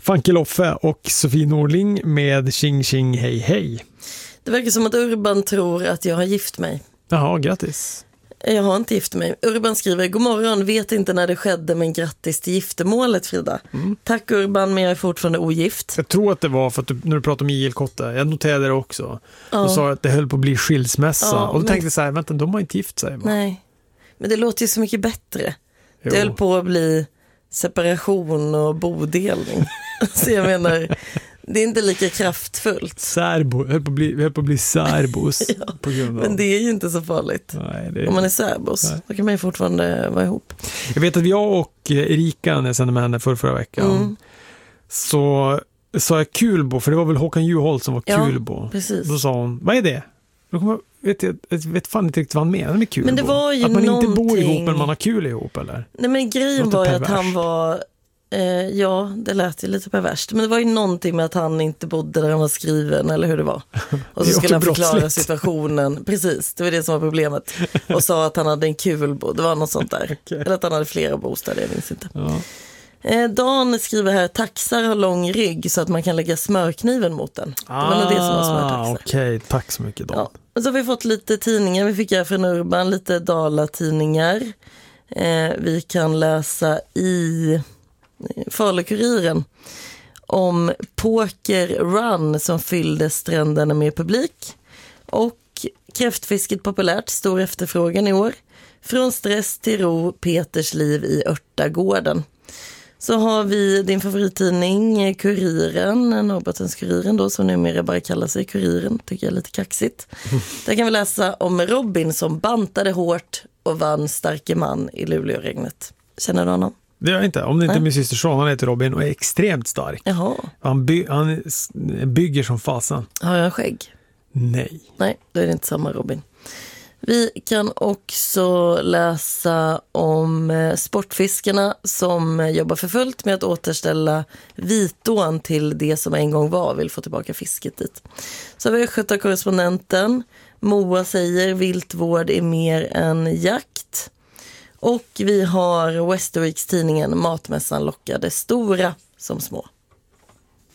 Funky Loffe och Sofie Norling med Tjing Tjing Hej Hej. Det verkar som att Urban tror att jag har gift mig. Jaha, grattis. Jag har inte gift mig. Urban skriver: God morgon, vet inte när det skedde, men grattis till giftermålet, Frida. Tack Urban, men jag är fortfarande ogift. Jag tror att det var för att när du pratade om IL-kotta, jag noterade det också. Du sa att det höll på att bli skilsmässa. Och då tänkte jag så här, vänta, de har inte gift sig. Nej, men det låter ju så mycket bättre. Det höll på att bli separation och bodelning. Så jag menar, det är inte lika kraftfullt. Höll på att bli särbos. På grund av. Men det är ju inte så farligt. Nej, om man är särbos, då kan man ju fortfarande vara ihop. Jag vet att jag och Erika, när jag sände med henne förra veckan, så sa jag kulbo, för det var väl Håkan Juholt som var kulbo. Precis. Då sa hon, vad är det? Jag vet fan inte riktigt vad han menar med kulbo. Men det var ju att man någonting... inte bor ihop men man har kul ihop, eller? Nej, men grejen var ju att han var... det lät ju lite perverst. Men det var ju någonting med att han inte bodde där han var skriven, eller hur det var. Och så skulle han förklara situationen. Precis, det var det som var problemet. Och sa att han hade en kulbo. Det var något sånt där. Eller att han hade flera bostäder, jag minns inte. Dan skriver här: taxar har lång rygg så att man kan lägga smörkniven mot den. Det var nog det som var smörtaxar. Okej, tack så mycket Dan. Ja. Och så har vi fått lite tidningar. Vi fick här från Urban lite Dala-tidningar. Vi kan läsa i Falu-Kuriren om Poker Run som fyllde stränderna med publik. Och kräftfisket populärt, stor efterfrågan i år. Från stress till ro, Peters liv i Örtagården. Så har vi din favorittidning, Kuriren, Norrbottens-Kuriren då, som numera bara kallar sig Kuriren, tycker jag är lite kaxigt. Där kan vi läsa om Robin som bantade hårt och vann starke man i Luleåregnet. Känner du honom? Det gör jag inte. Om det inte är min systerson, han heter Robin och är extremt stark. Jaha. Han bygger som fasen. Har jag skägg? Nej. Nej, då är det inte samma Robin. Vi kan också läsa om sportfiskarna som jobbar för fullt med att återställa Vitån till det som en gång var, vill få tillbaka fisket dit. Så har vi Östgöta-korrespondenten. Moa säger viltvård är mer än jakt. Och vi har Västerviks tidningen Matmässan lockade stora som små.